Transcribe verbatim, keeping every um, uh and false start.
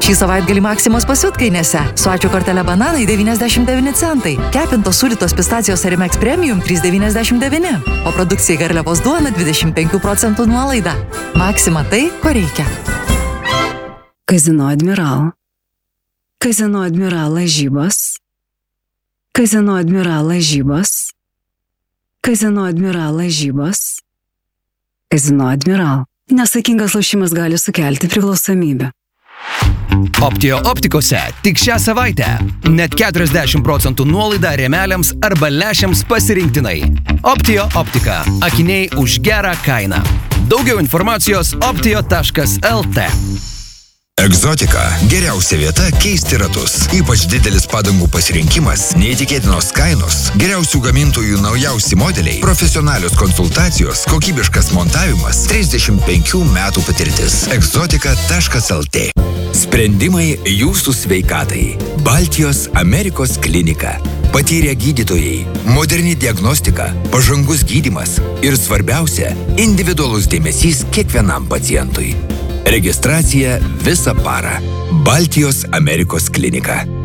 Šį savaitgalį Maksimos pasiutkainėse. Su ačiū kortelė bananai devyniasdešimt devyni centai. Kepintos sūdytos pistacijos Arimex Premium trys devyniasdešimt devyni. O produkcijai garliavos duona dvidešimt penkių procentų nuolaida. Maksima tai, ko reikia. Kazino Admiral. Kazino Admiral lažybos. Kazino Admiral lažybos. Kazino Admiral lažybos. Kazino Admiral. Nesakingas lošimas gali sukelti priklausomybę. Optio optikose tik šią savaitę. Net keturiasdešimt procentų nuolaida rėmeliams arba lęšiams pasirinktinai. Optio optika. Akiniai už gerą kainą. Daugiau informacijos optio taškas el te. Egzotika – geriausia vieta keisti ratus. Ypač didelis padangų pasirinkimas, neįtikėtinos kainos, geriausių gamintojų naujausi modeliai, profesionalios konsultacijos, kokybiškas montavimas, trisdešimt penkių metų patirtis. egzotika taškas el te. Sprendimai jūsų sveikatai. Baltijos Amerikos klinika. Patyrę gydytojai, moderni diagnostika, pažangus gydymas ir svarbiausia – individualus dėmesys kiekvienam pacientui. Registracija visą parą. Baltijos Amerikos klinika.